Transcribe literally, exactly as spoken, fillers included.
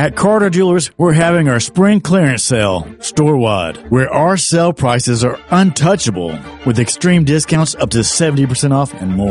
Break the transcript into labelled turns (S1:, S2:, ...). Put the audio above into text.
S1: At Carter Jewelers, we're having our spring clearance sale store-wide, where our sale prices are untouchable with extreme discounts up to seventy percent off and more.